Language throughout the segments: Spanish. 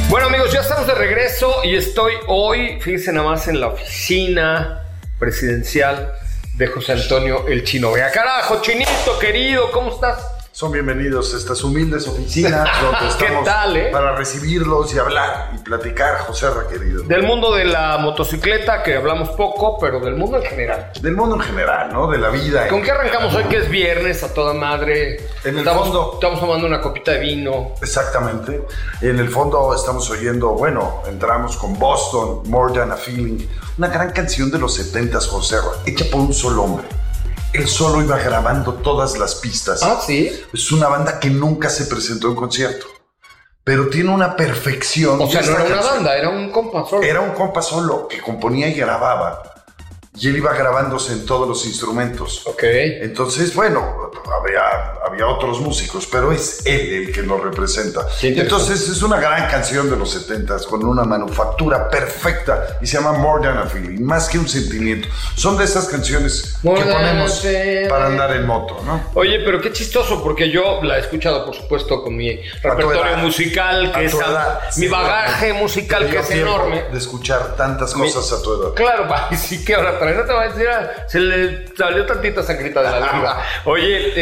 Bueno, amigos, ya estamos de regreso y estoy hoy, fíjense nada más, en la oficina presidencial de José Antonio el Chino Vega. Carajo, Chinito, querido, ¿cómo estás? Son bienvenidos a estas humildes oficinas donde estamos para recibirlos y hablar y platicar, Joserra, querido. Del mundo de la motocicleta, que hablamos poco, pero del mundo en general. Del mundo en general, ¿no? De la vida. ¿Con qué arrancamos hoy, que es viernes, a toda madre? Estamos tomando una copita de vino. Exactamente. En el fondo estamos oyendo, bueno, entramos con Boston, More Than a Feeling, una gran canción de los 70s, Joserra, hecha por un solo hombre. Él solo iba grabando todas las pistas. Ah, ¿sí? Es una banda que nunca se presentó en concierto, pero tiene una perfección. O sea, no era una banda, era un compa solo. Era un compa solo que componía y grababa. Y él iba grabándose en todos los instrumentos. Ok. Entonces, bueno, había otros músicos, pero es él el que lo representa. Entonces, es una gran canción de los 70s con una manufactura perfecta y se llama More Than a Feeling, más que un sentimiento. Son de esas canciones que ponemos para andar en moto, ¿no? Oye, pero qué chistoso, porque yo la he escuchado, por supuesto, con mi repertorio musical, que es mi bagaje musical, que es enorme. De escuchar tantas cosas a tu edad. Claro, sí que ahora trae. No te va a decir, se le salió tantita sangrita de la lengua. Oye,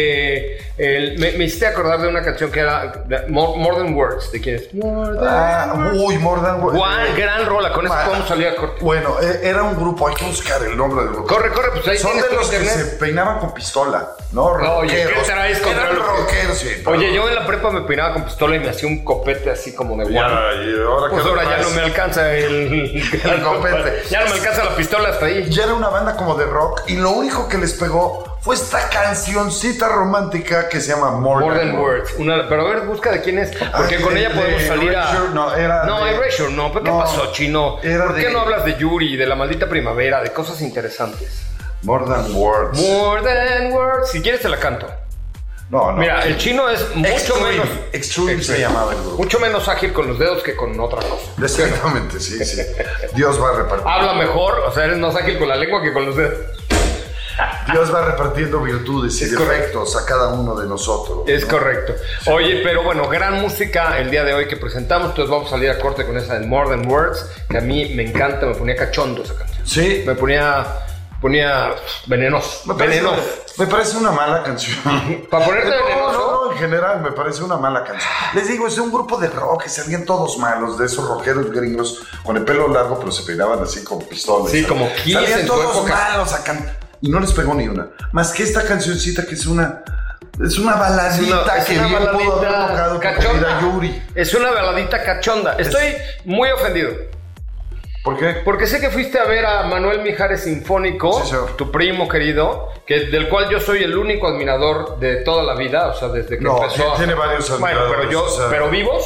me hiciste acordar de una canción que era More Than Words. ¿De quién es? More Than Words. Gran rola, con eso podemos salir a corte. Bueno, era un grupo, hay que buscar el nombre del grupo. Corre, pues ahí son de los que se peinaban con pistola, ¿no? Oye, ¿qué traes contra los rockeros? Sí, oye, yo en la prepa me peinaba con pistola y me hacía un copete así como de guano. Pues ahora ya no me alcanza el copete. Ya no me alcanza la pistola hasta ahí. Ya era una banda como de rock y lo único que les pegó fue esta cancioncita romántica que se llama More Than Words. Pero a ver, busca de quién es, porque con ella podemos salir Erasure, no. ¿Pero qué pasó, Chino? ¿Por qué no hablas de Yuri, de La Maldita Primavera, de cosas interesantes? More Than Words. More Than Words. Si quieres te la canto. No. Mira, el Chino es mucho menos... Extreme se llamaba el grupo. Mucho menos ágil con los dedos que con otra cosa. Exactamente, sí. Dios va a repartir. Habla mejor, o sea, eres más ágil con la lengua que con los dedos. Dios va repartiendo virtudes y defectos a cada uno de nosotros. Es correcto. Oye, pero bueno, gran música el día de hoy que presentamos. Entonces vamos a salir a corte con esa de More Than Words, que a mí me encanta, me ponía cachondo esa canción. Sí. Me ponía venenoso. Me parece una mala canción. ¿Para ponerte venenoso? No, en general me parece una mala canción. Les digo, es de un grupo de rock que salían todos malos, de esos rockeros gringos con el pelo largo, pero se peinaban así con pistolas. Sí, como Kiss salían en todos su época. malos acá. Y no les pegó ni una. Más que esta cancioncita que es una baladita que bien pudo haber tocado cachonda. Yuri. Es una baladita cachonda. Estoy muy ofendido. ¿Por qué? Porque sé que fuiste a ver a Manuel Mijares Sinfónico, sí, tu primo querido, del cual yo soy el único admirador de toda la vida, o sea, desde que empezó. Tiene varios admiradores. Bueno, pero vivos.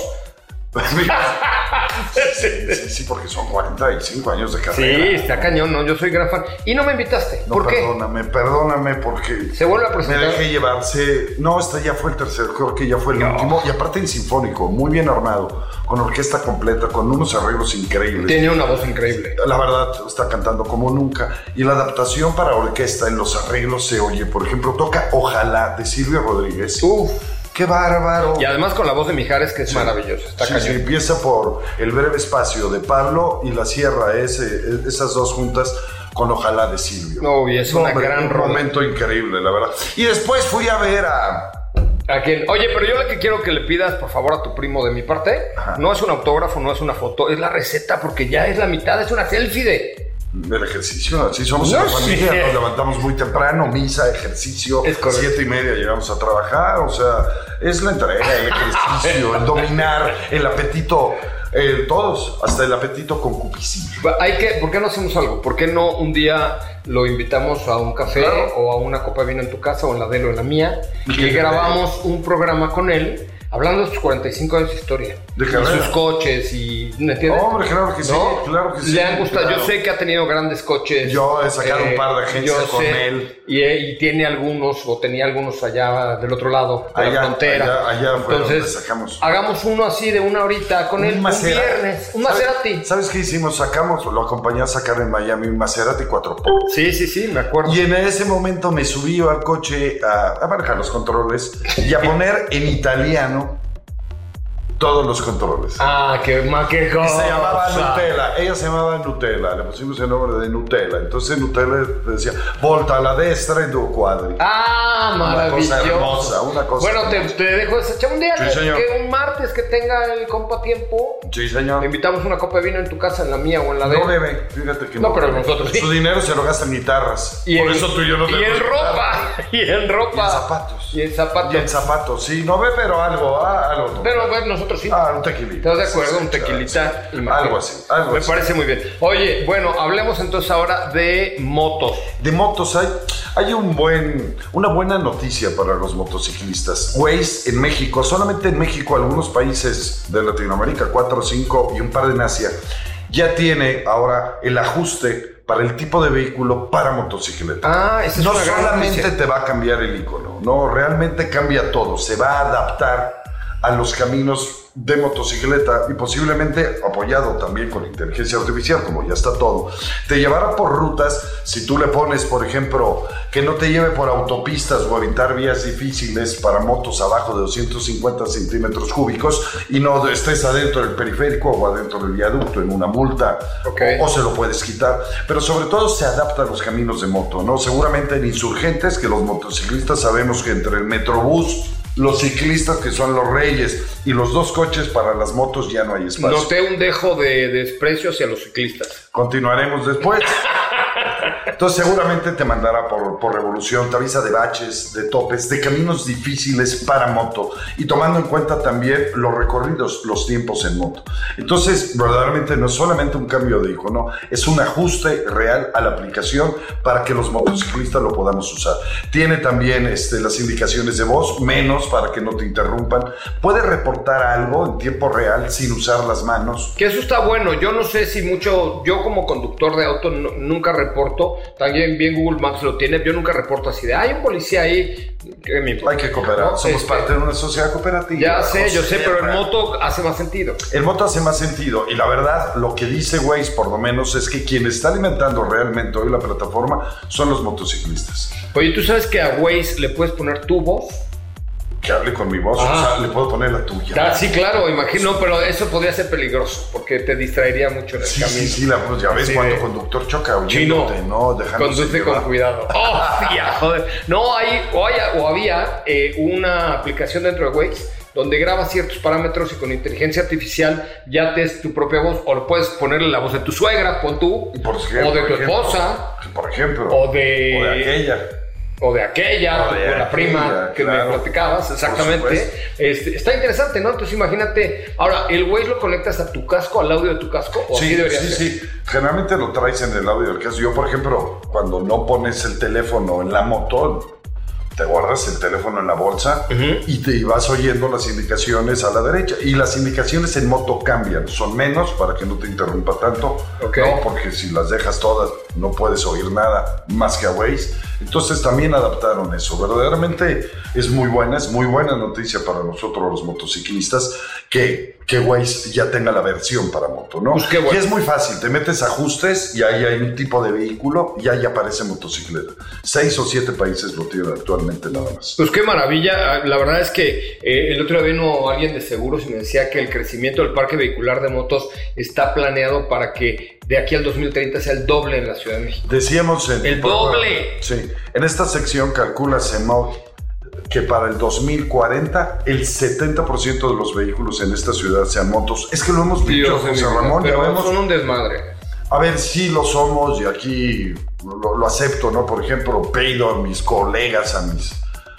Sí, porque son 45 años de carrera. Sí, está cañón, ¿no? Yo soy gran fan. Y no me invitaste. ¿Por qué? Perdóname, porque se vuelve a presentar. Me dejé llevarse. No, este ya fue el tercero, creo que ya fue el último. Y aparte en sinfónico, muy bien armado, con orquesta completa, con unos arreglos increíbles. Tiene una voz increíble. La verdad, está cantando como nunca. Y la adaptación para orquesta en los arreglos se oye. Por ejemplo, toca Ojalá de Silvio Rodríguez. Uf. ¡Qué bárbaro! Y además con la voz de Mijares, que es maravillosa. Está cañón. Sí, empieza por El breve espacio de Pablo y la cierra esas dos juntas con Ojalá de Silvio. No, y es un momento increíble, la verdad. Y después fui a ver ¿A quién? Oye, pero yo lo que quiero que le pidas, por favor, a tu primo de mi parte, no es un autógrafo, no es una foto, es la receta, porque ya es la mitad, es una selfie del ejercicio. Así somos en la familia, nos levantamos muy temprano, misa, ejercicio, 7:30 llegamos a trabajar, o sea, es la entrega, el ejercicio, el dominar, el apetito, todos, hasta el apetito concupiscible. ¿Por qué no hacemos algo? ¿Por qué no un día lo invitamos a un café o a una copa de vino en tu casa o en la de él o en la mía y grabamos un programa con él? Hablando de sus 45 años de historia. De carrera. Y sus coches y... ¿me entiendes? Hombre, claro que sí, claro que sí. Le han gustado. Claro. Yo sé que ha tenido grandes coches. Yo he sacado un par de agencias con él. Y tiene algunos, o tenía algunos allá del otro lado, de la frontera. Allá fue donde sacamos. Hagamos uno así de una horita con él un viernes. Un Maserati. ¿Sabes qué hicimos? Lo acompañé a sacar en Miami un Maserati 4x. Sí, me acuerdo. Y en ese momento me subí al coche a manejar los controles y a poner en italiano todos los controles. Qué cosa. Se llamaba Nutella, ella se llamaba Nutella, le pusimos el nombre de Nutella. Entonces Nutella decía, volta a la destra y due quadri. Maravilloso. Una cosa hermosa, una cosa bueno, hermosa. te dejo esa un día, Sí, señor. que un martes que tenga el compa tiempo. Sí, señor. Le invitamos una copa de vino en tu casa, en la mía o en la de él. No bebe, fíjate que no. No, pero nosotros sí. Su dinero se lo gasta en guitarras. Por eso tú y yo no Y en ropa. Y en ropa. Y en zapatos. Y en zapatos. Sí, no ve, pero algo. Algo. Pero bueno, nosotros sí. Un tequilita. ¿Estás de acuerdo? Un tequilita. Sí. Algo así. Me parece muy bien. Oye, bueno, hablemos entonces ahora de motos. De motos hay una buena noticia para los motociclistas. Waze en México, solamente en México, algunos países de Latinoamérica, 4 o 5 y un par en Asia, ya tiene ahora el ajuste para el tipo de vehículo para motocicleta. Esa es no una gran solamente noticia. te va a cambiar el icono, no, realmente cambia todo, se va a adaptar a los caminos de motocicleta y posiblemente apoyado también con inteligencia artificial, como ya está todo. Te llevará por rutas, si tú le pones, por ejemplo, que no te lleve por autopistas o evitar vías difíciles para motos abajo de 250 centímetros cúbicos y no estés adentro del periférico o adentro del viaducto en una multa, o se lo puedes quitar, pero sobre todo se adapta a los caminos de moto, ¿no? Seguramente en Insurgentes, que los motociclistas sabemos que entre el Metrobús, los ciclistas, que son los reyes, y los dos coches, para las motos ya no hay espacio. Noté un dejo de desprecio hacia los ciclistas. Continuaremos después. Entonces seguramente te mandará por revolución, te avisa de baches, de topes, de caminos difíciles para moto y tomando en cuenta también los recorridos, los tiempos en moto. Entonces verdaderamente no es solamente un cambio de icono, es un ajuste real a la aplicación para que los motociclistas lo podamos usar. Tiene también las indicaciones de voz, menos para que no te interrumpan. Puede reportar algo en tiempo real sin usar las manos. Que eso está bueno. Yo no sé si mucho, yo como conductor de auto nunca reporto, también bien Google Maps lo tiene, yo nunca reporto así de, hay un policía ahí, que me importa. Hay que cooperar, ¿no? somos parte de una sociedad cooperativa. Ya sé, yo sé, pero en moto hace más sentido. El moto hace más sentido y la verdad, lo que dice Waze por lo menos es que quien está alimentando realmente hoy la plataforma son los motociclistas. Oye, ¿tú sabes que a Waze le puedes poner tu voz? Que hable con mi voz, o sea, le puedo poner la tuya. Sí, claro, imagino, pero eso podría ser peligroso porque te distraería mucho en el camino. Sí, la voz, ya ves cuando conductor choca oyéndote, ¿no? Conduce con cuidado. Joder. No, había una aplicación dentro de Waze donde grabas ciertos parámetros y con inteligencia artificial ya te es tu propia voz, o le puedes ponerle la voz de tu suegra, pon tú, o de tu esposa, por ejemplo, o de aquella. O de aquella, la prima que me platicabas, exactamente. Está interesante, ¿no? Entonces imagínate, ahora, ¿el Waze lo conectas a tu casco, al audio de tu casco? ¿O sí, debería ser? Sí. Generalmente lo traes en el audio del casco. Yo, por ejemplo, cuando no pones el teléfono en la moto, te guardas el teléfono en la bolsa y te vas oyendo las indicaciones a la derecha. Y las indicaciones en moto cambian, son menos para que no te interrumpa tanto. No, porque si las dejas todas no puedes oír nada más que a Waze. Entonces también adaptaron eso. Verdaderamente es muy buena noticia para nosotros los motociclistas que Waze ya tenga la versión para moto, ¿no? Pues qué bueno. Y es muy fácil, te metes ajustes y ahí hay un tipo de vehículo y ahí aparece motocicleta. 6 o 7 países lo tienen actualmente nada más. Pues qué maravilla. La verdad es que el otro día vino alguien de seguros y me decía que el crecimiento del parque vehicular de motos está planeado para que de aquí al 2030 sea el doble en la Ciudad de México. Decíamos ¡el doble! Sí, en esta sección calcula CEMOV que para el 2040 el 70% de los vehículos en esta ciudad sean motos. Es que lo hemos dicho, José Ramón. Pero son un desmadre. A ver, sí lo somos y aquí lo acepto, ¿no? Por ejemplo, pido a mis colegas, a mis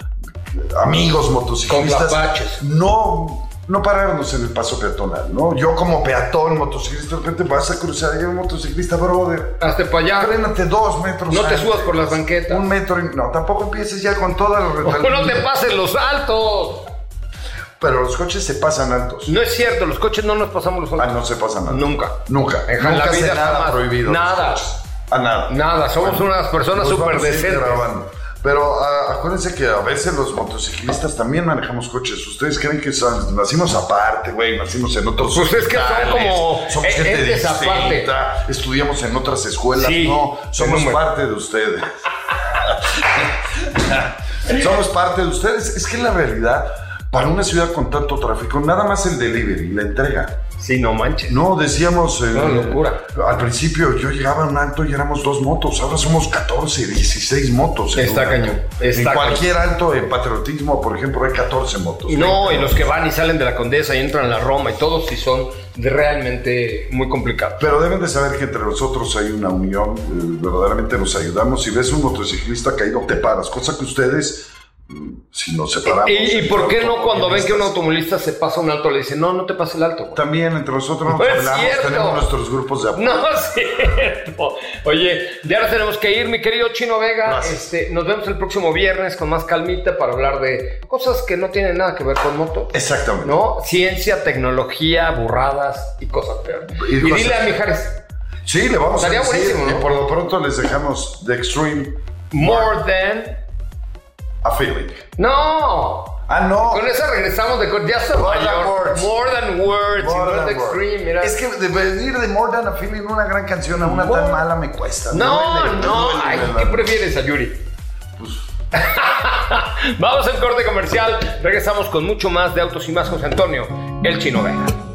amigos motociclistas. Con baches. No pararnos en el paso peatonal, ¿no? Yo como peatón, motociclista, de repente vas a cruzar y hay un motociclista, brother. Hazte para allá. Frénate 2 metros. No te subas por las banquetas. 1 metro. No, tampoco empieces ya con todas las retaliaciones. No te pases los altos. Pero los coches se pasan altos. No es cierto, los coches no nos pasamos los altos. No se pasan altos. Nunca. Nunca hace nada prohibido. Nada. Nada. Somos unas personas súper decentes. Pero acuérdense que a veces los motociclistas también manejamos coches. Ustedes creen que nacimos aparte, güey, nacimos en otros pues es que son como somos gente distinta, estudiamos en otras escuelas. Sí, no, somos parte de ustedes. Somos parte de ustedes. Es que en la realidad, Para una ciudad con tanto tráfico, nada más el delivery, la entrega. Sí, no manches. No, decíamos... Una locura. Al principio yo llegaba a un alto y éramos 2 motos. Ahora somos 14, 16 motos. Está cañón. En cualquier alto, en Patriotismo, por ejemplo, hay 14 motos. No, y los que van y salen de la Condesa y entran a la Roma y todos sí son realmente muy complicados. Pero deben de saber que entre nosotros hay una unión. Verdaderamente nos ayudamos. Si ves un motociclista caído, te paras. Cosa que ustedes... Si nos separamos. ¿Y por qué no cuando ven que un automovilista se pasa un alto le dicen, no te pases el alto? Güey. También entre nosotros nos hablamos, tenemos nuestros grupos de apoyo. No es cierto. Oye, ya ahora tenemos que ir, mi querido Chino Vega. Nos vemos el próximo viernes con más calmita para hablar de cosas que no tienen nada que ver con moto. Exactamente. ¿No? Ciencia, tecnología, burradas y cosas peores. Y dile a Mijares. Sí, le vamos a decir. Estaría buenísimo, ¿no? Y por lo pronto les dejamos The Extreme More Than a Feeling. ¡No! No. Con esa regresamos de... Ya está mayor. More Than Words. More Than Extreme, mira. Es que de venir de More Than a Feeling, una gran canción, a una tan mala me cuesta. No. Ay, ¿qué prefieres, Ayuri? Pues... Vamos al corte comercial. Regresamos con mucho más de Autos y Más, José Antonio, el Chino Vega.